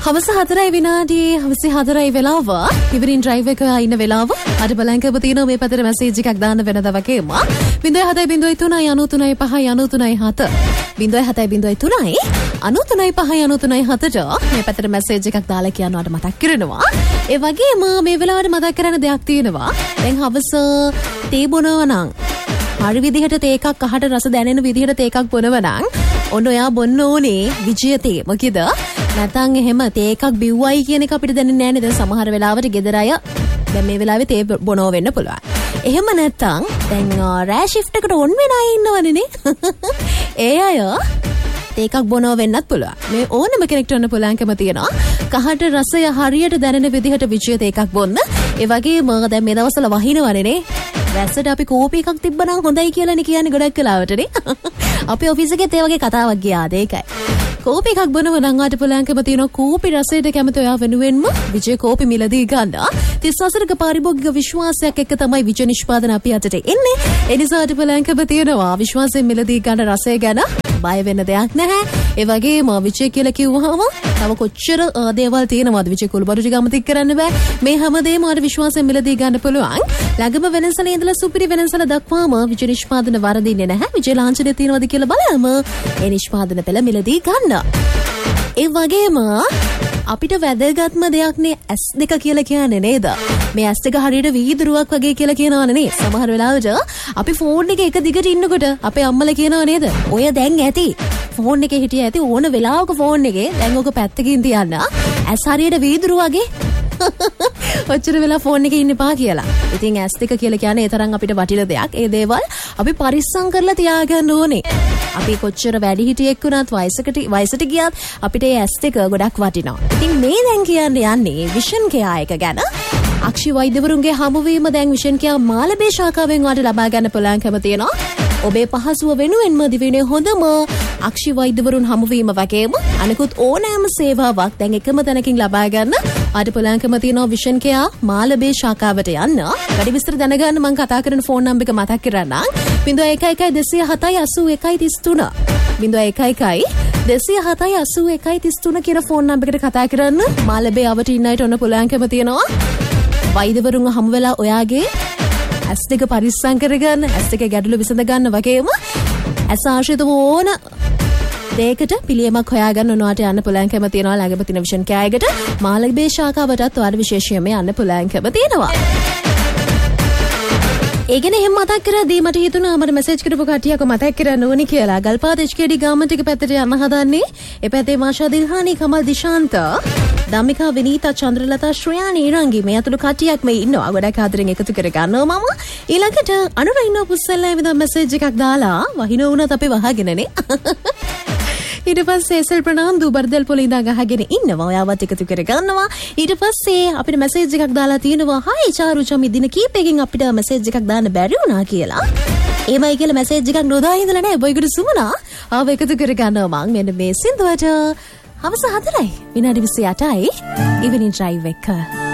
හවස 4 විනාඩි 24 වෙලාව ඉවරින් ඩ්‍රයිව් එක ඉන්න වෙලාව අද බලංකව තියෙනවා මේ පැත්තට මැසේජ් එකක් දාන්න වෙනදා වගේම 0703939597 0703939597 මේ පැත්තට මැසේජ් එකක් දාලා කියනවාට මතක් කරනවා ඒ වගේම මේ වෙලාවට මතක් කරන්න දෙයක් තියෙනවා දැන් හවස තේ බොනවා නම් හරි විදිහට තේ එකක් අහට රස දැනෙන විදිහට තේ එකක් බොනවා නම් ඔන්න ඔයා බොන්න ඕනේ විජය තේ මොකද නැත්නම් එහෙම තේ එකක් බිව්වයි කියන එක අපිට දැනෙන්නේ නැහැ නේද සමහර වෙලාවට ගෙදර අය දැන් මේ වෙලාවේ තේ බොනව වෙන්න පුළුවන් එහෙම නැත්නම් දැන් රෑ ෂිෆ්ට් එකට ඔන් වෙන අය ඉන්නවනේ නේ ඒ අය තේ එකක් බොනව වෙන්නත් පුළුවන් මේ ඕනම කෙනෙක්ට ඔන්න පුළුවන්කම තියෙනවා කහට රසය හරියට දැනෙන විදිහට විජය තේ එකක් බොන්න ඒ වගේම දැන් මේ දවස්වල වහිනවනේ නේ වැස්සට අපි කෝපි එකක් තිබ්බනම් හොඳයි කියලානේ කියන්නේ ගොඩක් වෙලාවට නේ අපේ ඔෆිස් එකේත් ඒ වගේ කතාවක් ගියාද ඒකයි කෝපි එකක් බොනව නම් ආට පුළුවන්කම තියෙනවා කෝපි රසයට කැමති ඔයා වෙනුවෙන්ම විජය කෝපි මිලදී ගන්න 34ක පාරිභෝගික විශ්වාසයක් එක්ක තමයි විජය නිෂ්පාදන අපි අතට එන්නේ ඒ නිසා ආට පුළුවන්කම තියෙනවා විශ්වාසයෙන් මිලදී ගන්න රසය ගැන බය වෙන්න දෙයක් නැහැ ඒ වගේම විජය කියලා කිව්වහම තව කොච්චර දේවල් තියෙනවද විජය කුළුබඩු ටික අමතක කරන්න බෑ මේ හැමදේම ආට විශ්වාසයෙන් මිලදී ගන්න පුළුවන් ළඟම වෙනසලේ ඉඳලා සුපිරි වෙනසල දක්වාම විජය නිෂ්පාදන වරදින්නේ නැහැ විජය ලාංඡනය තියෙනවද කියලා බලමු ඒ නිෂ්පාදන පෙළ මිලදී ගන්න ඒ වගේම අපිට වැදගත්ම දෙයක් නේ S2 කියලා කියන්නේ නේද මේ S2 හරියට වීදුරුවක් වගේ කියලා කියනවනේ නේ සමහර වෙලාවට අපි ෆෝන් එකේ එක දිගට ඉන්නකොට අපේ අම්මලා කියනවා නේද ඔය දැන් ඇති ෆෝන් එකේ හිටිය ඇති ඕන වෙලාවක ෆෝන් එකේ දැන් ඔක පැත්තකින් තියන්න S හරියට වීදුරු වගේ ඔච්චර වෙලා ෆෝන් එකේ ඉන්න එපා කියලා. ඉතින් S2 කියලා කියන්නේ ඒ තරම් අපිට වටින දෙයක්. ඒ දේවල් අපි පරිස්සම් කරලා තියාගන්න ඕනේ. අපි කොච්චර වැඩි හිටියෙක් වුණත් වයසට ගියත් අපිට ඒ S2 ගොඩක් වටිනවා. ඉතින් මේ දැන් කියන්නේ යන්නේ විෂන් කෙයා එක ගැන. අක්ෂි වෛද්‍යවරුන්ගේ හමුවීම දැන් විෂන් කෙයා මාළඹේ ශාඛාවෙන් වාට ලබා ගන්න පුළුවන්කම තියෙනවා. ඔබේ පහසුව වෙනුවෙන්ම දිවිනේ හොඳම අක්ෂි වෛද්‍යවරුන් හමුවීම වගේම අනිකුත් ඕනෑම සේවාවක් දැන් එකම තැනකින් ලබා ගන්න ආට පුළුවන්කම තියෙනවා විෂන් කෙයා මාළඹේ ශාඛාවට යන්න. වැඩි විස්තර දැනගන්න මම කතා කරන ෆෝන් නම්බර් එක මතක් කරගන්නම්. 0112078133 0112078133 කියන ෆෝන් නම්බර් එකට කතා කරන්න. මාළඹේ අවට ඉන්න අයට ඔන්න පුළුවන්කම තියෙනවා වෛද්‍යවරුන් හමු වෙලා ඔයාගේ S2 පරිස්සම් කරගන්න S2 ගැටලු විසඳ ගන්න වගේම S ආශ්‍රිත ඕන දෙයකට පිළියමක් හොයාගන්න උනාට යන්න පුළුවන්කම තියෙනවා ළඟම තියෙන විෂන් කෑයකට මාළඹේ ශාඛාවටත් ඔයාලා විශේෂයෙන්ම යන්න පුළුවන්කම තියෙනවා. ඒ ගැන එහෙම මතක් කරද්දී මට හිතුණා මට මැසේජ් කරපු කට්ටියක මතක් කරන්න ඕනි කියලා. ගල්පාත HKD ගාමන්ට් එක පැත්තට යන්න හදන්නේ. ඒ පැත්තේ මාෂා දිල්හානි කමල් දිශාන්ත දමිකා විනීතා චන්ද්‍රලතා ශ්‍රයානි ඉරංගි මේ අතුළු කට්ටියක් මේ ඉන්නවා. ගොඩක් ආදරෙන් එකතු කරගන්නවා මම. ඊළඟට අනුරයින්න පුස්සල්ලා විතර මැසේජ් එකක් දාලා වහින වුණත් අපි වහගෙනනේ. ඊට පස්සේ එසල් ප්‍රනාන්දු බර්දල් පොළ ඉඳන් අහගෙන ඉන්නවා. ඔයාවත් එකතු කරගන්නවා. ඊට පස්සේ අපිට මැසේජ් එකක් දාලා තියෙනවා හයි චාරු චමි දින කීපයකින් අපිට මැසේජ් එකක් දාන්න බැරි වුණා කියලා. ඒමයි කියලා මැසේජ් එකක් නොදා ඉඳලා නෑ. බොයිගුරු සුමනා ආව එකතු කරගන්නවා මං මෙන්න මේ සින්දුවට. හවස 4යි විනාඩි 28යි ඉවනින් ඩ්‍රයිව් එක.